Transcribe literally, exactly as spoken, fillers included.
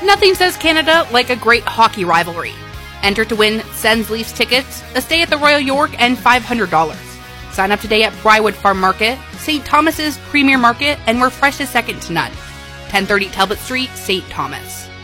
Nothing says Canada like a great hockey rivalry. Enter to win Sens Leafs tickets, a stay at the Royal York, and five hundred dollars. Sign up today at Briarwood Farm Market, Saint Thomas's Premier Market, and we're fresh is second to none. ten thirty Talbot Street, Saint Thomas.